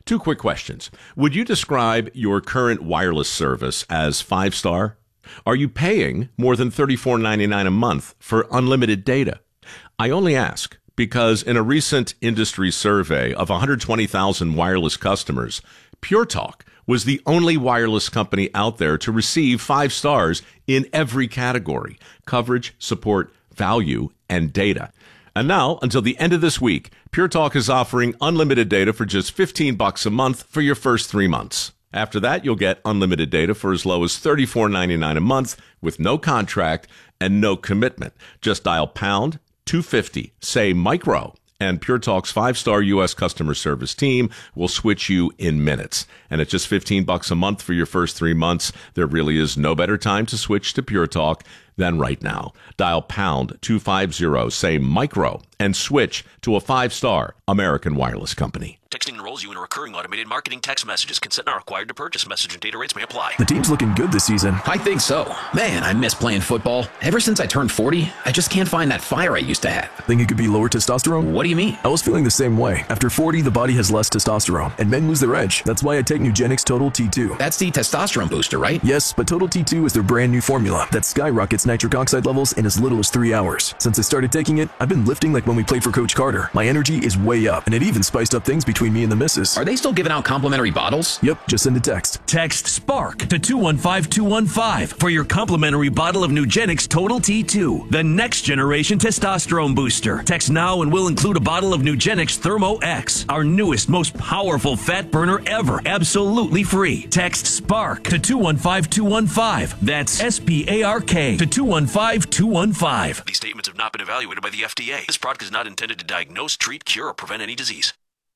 Two quick questions. Would you describe your current wireless service as 5-star? Are you paying more than $34.99 a month for unlimited data? I only ask because in a recent industry survey of 120,000 wireless customers, Pure Talk was the only wireless company out there to receive 5 stars in every category: coverage, support, value, and data. And now, until the end of this week, Pure Talk is offering unlimited data for just $15 a month for your first 3 months. After that, you'll get unlimited data for as low as $34.99 a month with no contract and no commitment. Just dial pound 250, say micro, and Pure Talk's 5-star U.S. customer service team will switch you in minutes. And at just $15 a month for your first 3 months, there really is no better time to switch to Pure Talk than right now. Dial pound 250, say micro, and switch to a 5-star American wireless company. Texting enrolls you in a recurring automated marketing text messages. Consent not required to purchase. Message and data rates may apply. The team's looking good this season. I think so. Man, I miss playing football. Ever since I turned 40, I just can't find that fire I used to have. Think it could be lower testosterone? What do you mean? I was feeling the same way. After 40, the body has less testosterone, and men lose their edge. That's why I take Nugenix Total T2. That's the testosterone booster, right? Yes, but Total T2 is their brand new formula that skyrockets nitric oxide levels in as little as 3 hours. Since I started taking it, I've been lifting like when we played for Coach Carter. My energy is way up, and it even spiced up things between me and the missus. Are they still giving out complimentary bottles? Yep, just send a text. Text SPARK to 215215 for your complimentary bottle of Nugenix Total T2, the next generation testosterone booster. Text now and we'll include a bottle of Nugenix Thermo X, our newest, most powerful fat burner ever, absolutely free. Text SPARK to 215215. That's SPARK to 215215. These statements have not been evaluated by the FDA. This product is not intended to diagnose, treat, cure, or prevent any disease.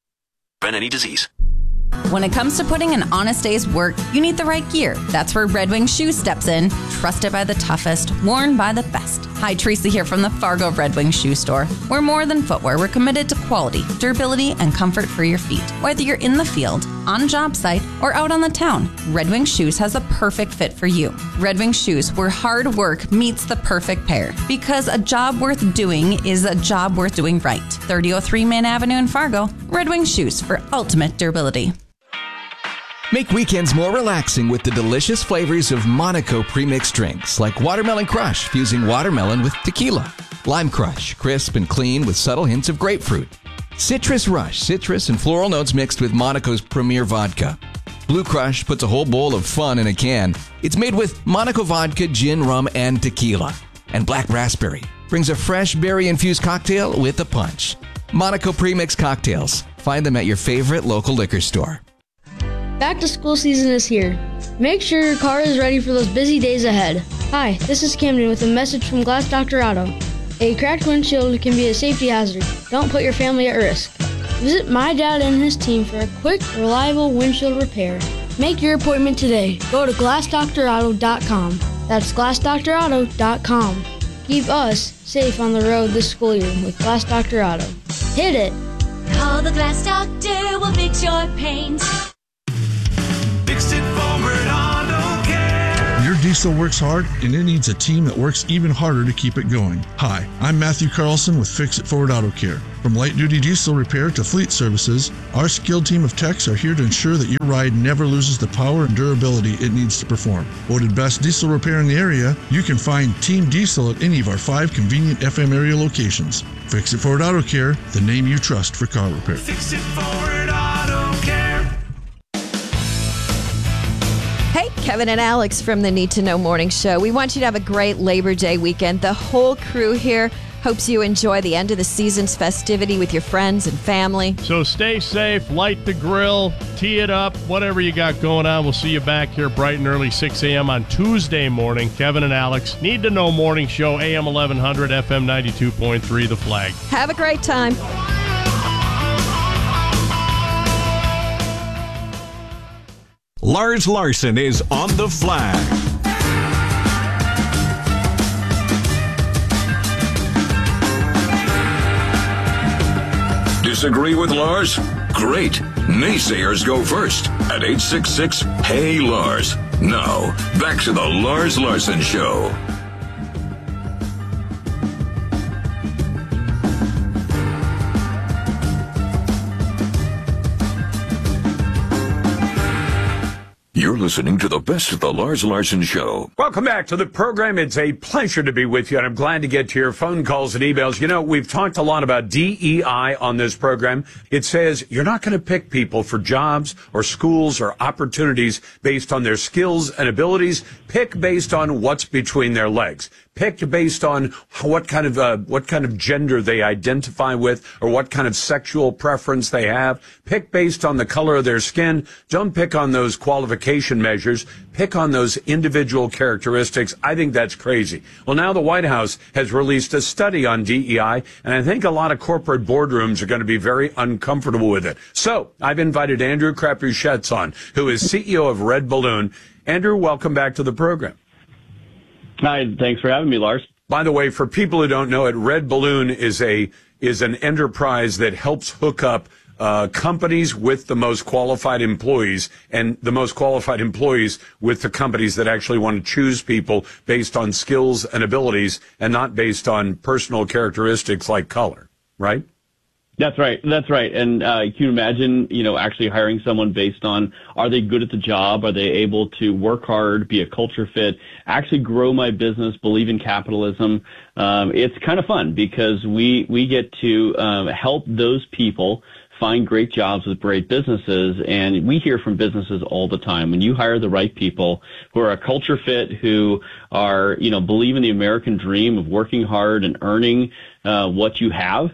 When it comes to putting an honest day's work, you need the right gear. That's where Red Wing Shoes steps in. Trusted by the toughest, worn by the best. Hi, Teresa here from the Fargo Red Wing Shoe Store. We're more than footwear. We're committed to quality, durability, and comfort for your feet. Whether you're in the field, on a job site, or out on the town, Red Wing Shoes has the perfect fit for you. Red Wing Shoes, where hard work meets the perfect pair. Because a job worth doing is a job worth doing right. 3003 Main Avenue in Fargo. Red Wing Shoes for ultimate durability. Make weekends more relaxing with the delicious flavors of Monaco premixed drinks like Watermelon Crush, fusing watermelon with tequila. Lime Crush, crisp and clean with subtle hints of grapefruit. Citrus Rush, citrus and floral notes mixed with Monaco's premier vodka. Blue Crush puts a whole bowl of fun in a can. It's made with Monaco vodka, gin, rum, and tequila. And Black Raspberry brings a fresh berry-infused cocktail with a punch. Monaco premixed cocktails. Find them at your favorite local liquor store. Back to school season is here. Make sure your car is ready for those busy days ahead. Hi, this is Camden with a message from Glass Doctor Auto. A cracked windshield can be a safety hazard. Don't put your family at risk. Visit my dad and his team for a quick, reliable windshield repair. Make your appointment today. Go to glassdoctorauto.com. That's glassdoctorauto.com. Keep us safe on the road this school year with Glass Doctor Auto. Hit it! Call the Glass Doctor, we'll fix your paint. Fix it forward auto care. Your diesel works hard, and it needs a team that works even harder to keep it going. Hi, I'm Matthew Carlson with Fix It Forward Auto Care. From light-duty diesel repair to fleet services, our skilled team of techs are here to ensure that your ride never loses the power and durability it needs to perform. Voted best diesel repair in the area, you can find Team Diesel at any of our 5 convenient FM area locations. Fix It Forward Auto Care, the name you trust for car repair. Fix It Forward Auto Care. Hey, Kevin and Alex from the Need to Know Morning Show. We want you to have a great Labor Day weekend. The whole crew here hopes you enjoy the end of the season's festivity with your friends and family. So stay safe, light the grill, tee it up, whatever you got going on. We'll see you back here bright and early, 6 a.m. on Tuesday morning. Kevin and Alex, Need to Know Morning Show, AM 1100, FM 92.3, The Flag. Have a great time. Lars Larson is on The Flag. Disagree with Lars? Great. Naysayers go first at 866-HEY-LARS. Now, back to the Lars Larson Show. listening to the best of the Lars Larson Show. Welcome back to the program. It's a pleasure to be with you, and I'm glad to get to your phone calls and emails. You know, we've talked a lot about DEI on this program. It says you're not going to pick people for jobs or schools or opportunities based on their skills and abilities. Pick based on what's between their legs. Picked based on what kind of gender they identify with or what kind of sexual preference they have. Pick based on the color of their skin. Don't pick on those qualification measures. Pick on those individual characteristics. I think that's crazy. Well, now the White House has released a study on DEI, and I think a lot of corporate boardrooms are going to be very uncomfortable with it. So I've invited Andrew Crapuchettes on, who is CEO of Red Balloon. Andrew, welcome back to the program. Hi, thanks for having me, Lars. By the way, for people who don't know it, Red Balloon is an enterprise that helps hook up companies with the most qualified employees and the most qualified employees with the companies that actually want to choose people based on skills and abilities and not based on personal characteristics like color, right? That's right. That's right. And can you imagine, actually hiring someone based on, are they good at the job? Are they able to work hard, be a culture fit, actually grow my business, believe in capitalism? It's kind of fun because we get to help those people find great jobs with great businesses. And we hear from businesses all the time. When you hire the right people who are a culture fit, who are, believe in the American dream of working hard and earning what you have,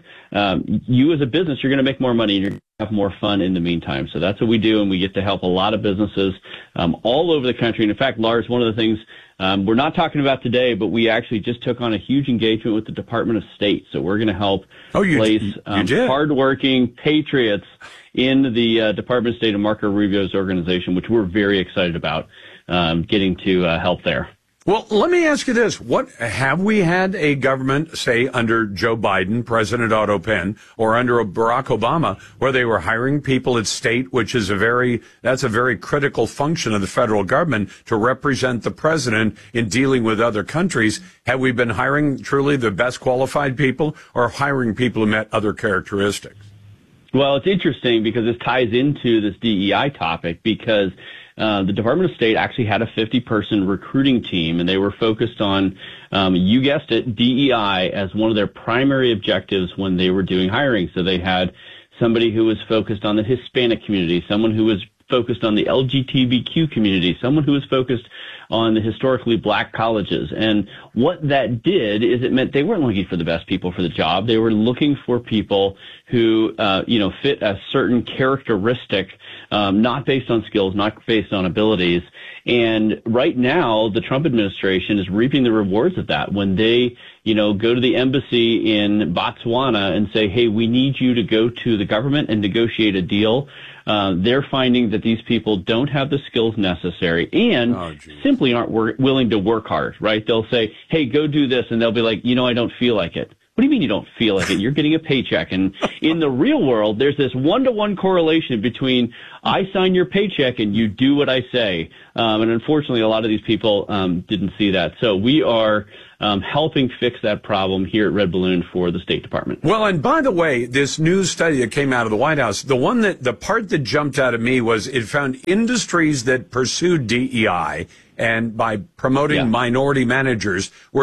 you as a business, you're going to make more money and you're going to have more fun in the meantime. So that's what we do, and we get to help a lot of businesses all over the country. And in fact, Lars, one of the things we're not talking about today, but we actually just took on a huge engagement with the Department of State. So we're going to help place hardworking patriots in the Department of State and Marco Rubio's organization, which we're very excited about getting to help there. Well, let me ask you this. What have we had a government, say, under Joe Biden, President Otto Penn, or under Barack Obama, where they were hiring people at state, which is that's a very critical function of the federal government to represent the president in dealing with other countries. Have we been hiring truly the best qualified people or hiring people who met other characteristics? Well, it's interesting because this ties into this DEI topic because the Department of State actually had a 50-person recruiting team, and they were focused on, you guessed it, DEI as one of their primary objectives when they were doing hiring. So they had somebody who was focused on the Hispanic community, someone who was focused on the LGBTQ community, someone who was focused on the historically black colleges. And what that did is it meant they weren't looking for the best people for the job. They were looking for people who, fit a certain characteristic, not based on skills, not based on abilities. And right now, the Trump administration is reaping the rewards of that when they, go to the embassy in Botswana and say, hey, we need you to go to the government and negotiate a deal. They're finding that these people don't have the skills necessary and simply aren't willing to work hard, right? They'll say, hey, go do this. And they'll be like, I don't feel like it. What do you mean you don't feel like it? You're getting a paycheck. And in the real world, there's this one-to-one correlation between I sign your paycheck and you do what I say. And unfortunately, a lot of these people didn't see that. So we are helping fix that problem here at Red Balloon for the State Department. Well, and by the way, this new study that came out of the White House, the part that jumped out at me was it found industries that pursued DEI and by promoting minority managers were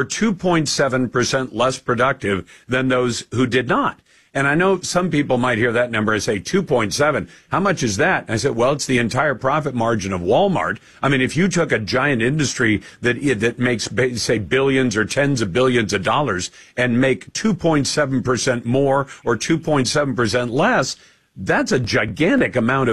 2.7% less productive than those who did not. And I know some people might hear that number and say 2.7. How much is that? And I said, well, it's the entire profit margin of Walmart. I mean, if you took a giant industry that makes, say, billions or tens of billions of dollars and make 2.7% more or 2.7% less, that's a gigantic amount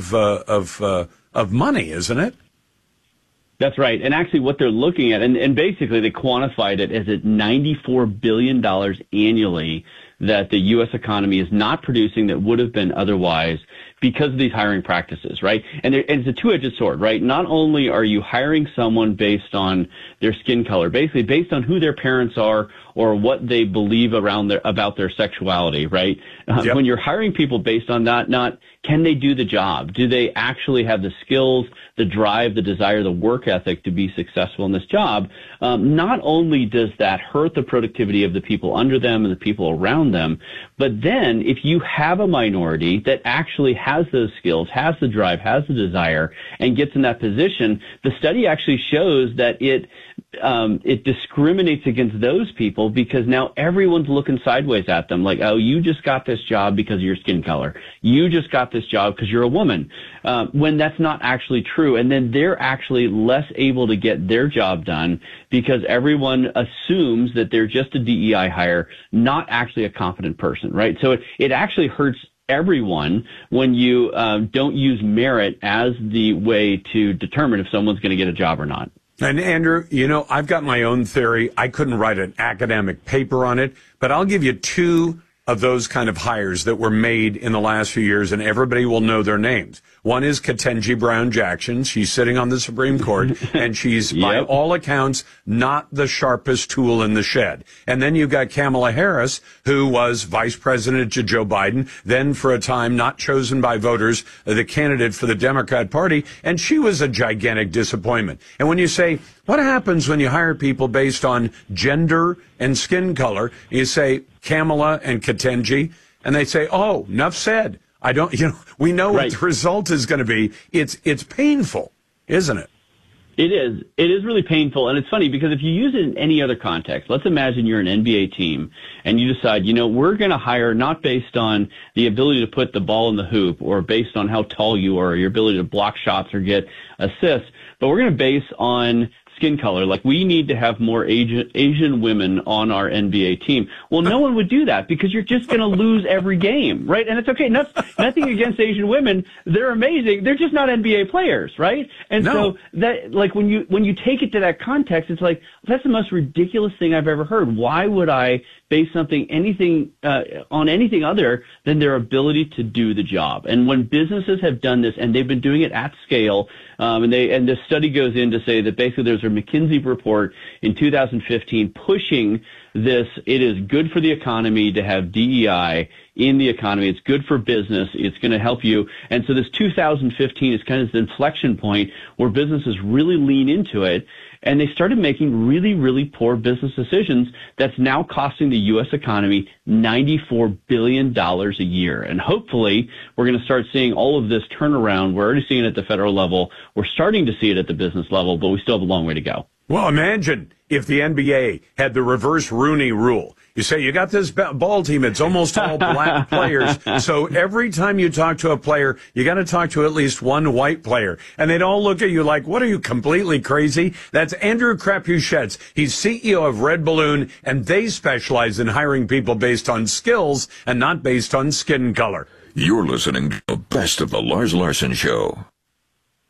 of money, isn't it? That's right. And actually what they're looking at, and basically they quantified it as at $94 billion annually that the U.S. economy is not producing that would have been otherwise because of these hiring practices, right? And it's a two-edged sword, right? Not only are you hiring someone based on their skin color, basically based on who their parents are or what they believe about their sexuality, right? Yep. When you're hiring people based on that, not can they do the job? Do they actually have the skills, the drive, the desire, the work ethic to be successful in this job? Not only does that hurt the productivity of the people under them and the people around them, but then if you have a minority that actually has those skills, has the drive, has the desire, and gets in that position, the study actually shows that it discriminates against those people because now everyone's looking sideways at them like, oh, you just got this job because of your skin color. You just got this job because you're a woman, when that's not actually true. And then they're actually less able to get their job done because everyone assumes that they're just a DEI hire, not actually a competent person, right? So it actually hurts everyone when you don't use merit as the way to determine if someone's going to get a job or not. And Andrew, I've got my own theory. I couldn't write an academic paper on it, but I'll give you two of those kind of hires that were made in the last few years, and everybody will know their names. One is Ketanji Brown Jackson. She's sitting on the Supreme Court, and she's, by all accounts, not the sharpest tool in the shed. And then you've got Kamala Harris, who was vice president to Joe Biden, then for a time not chosen by voters, the candidate for the Democrat Party, and she was a gigantic disappointment. And when you say, what happens when you hire people based on gender and skin color? You say Kamala and Ketanji, and they say, oh, enough said. We know what the result is going to be. It's painful, isn't it? It is. It is really painful. And it's funny because if you use it in any other context, let's imagine you're an NBA team and you decide, we're going to hire not based on the ability to put the ball in the hoop or based on how tall you are or your ability to block shots or get assists, but we're going to base on skin color. Like, we need to have more Asian women on our NBA team. Well, no one would do that because you're just going to lose every game, right? And it's okay. Nothing against Asian women. They're amazing. They're just not NBA players, right? And so that, like, when you take it to that context, it's like, that's the most ridiculous thing I've ever heard. Why would I base anything on anything other than their ability to do the job? And when businesses have done this, and they've been doing it at scale, and the study goes in to say that basically there's a McKinsey report in 2015 pushing this. It is good for the economy to have DEI in the economy. It's good for business. It's going to help you. And so this 2015 is kind of the inflection point where businesses really lean into it. And they started making really, really poor business decisions that's now costing the U.S. economy $94 billion a year. And hopefully we're going to start seeing all of this turnaround. We're already seeing it at the federal level. We're starting to see it at the business level, but we still have a long way to go. Well, imagine if the NBA had the reverse Rooney rule. You say, you got this ball team, it's almost all black players. So every time you talk to a player, you got to talk to at least one white player. And they'd all look at you like, what, are you completely crazy? That's Andrew Crapuchettes. He's CEO of Red Balloon, and they specialize in hiring people based on skills and not based on skin color. You're listening to the best of the Lars Larson Show.